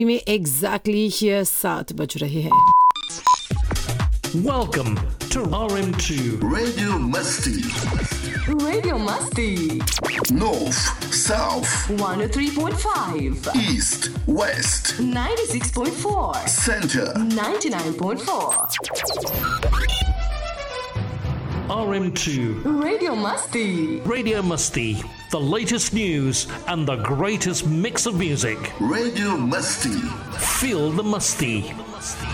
में एग्जैक्टली 7 बज रहे हैं। Welcome to RM2 Radio Masti. Radio Masti. North, South, 103.5. East, West, 96.4. Center, 99.4. RM2 Radio Masti. Radio Musty, the latest news and the greatest mix of music. Radio Masti. Feel the musty.